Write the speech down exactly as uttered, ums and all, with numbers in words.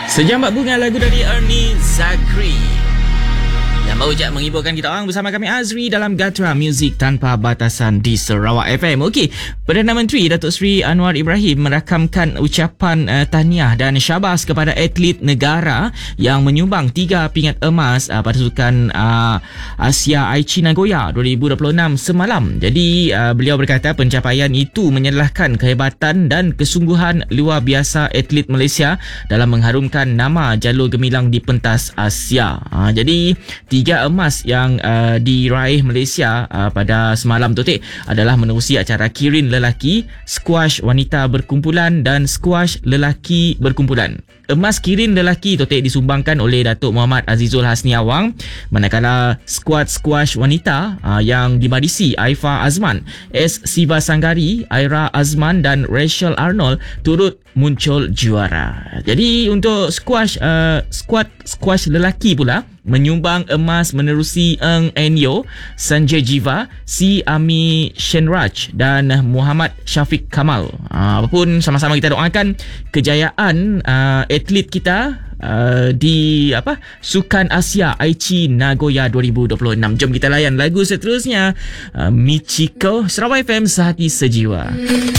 Sejambat bunga, lagu dari Ernie Zakri yang baru je menghiburkan kita orang bersama kami Azri dalam Gatra Muzik Tanpa Batasan di Sarawak F M. Okey, Perdana Menteri Datuk Seri Anwar Ibrahim merakamkan ucapan uh, tahniah dan syabas kepada atlet negara yang menyumbang tiga pingat emas uh, pada Sukan uh, Asia Aichi Nagoya dua ribu dua puluh enam semalam. Jadi uh, beliau berkata pencapaian itu menyedahkan kehebatan dan kesungguhan luar biasa atlet Malaysia dalam mengharumkan nama jalur gemilang di pentas Asia. Uh, jadi tiga emas yang uh, diraih Malaysia uh, pada semalam tu Tik adalah menerusi acara kirin lelaki, squash wanita berkumpulan dan squash lelaki berkumpulan. Emas kirin lelaki tu Tik disumbangkan oleh Datuk Muhammad Azizul Hasni Awang, manakala squad squash wanita uh, yang dimarisi Aifa Azman, S. Siva Sanggari, Aira Azman dan Rachel Arnold turut muncul juara. Jadi untuk squash uh, squad squash lelaki pula menyumbang emas menerusi Eng Enyo, Sanjay Jiva, Si Ami Shenraj dan Muhammad Syafiq Kamal. Uh, apapun, sama-sama kita doakan kejayaan uh, atlet kita uh, di apa Sukan Asia Aichi Nagoya dua ribu dua puluh enam. Jom kita layan lagu seterusnya, uh, Michiko, Sarawak F M, Sehati Sejiwa.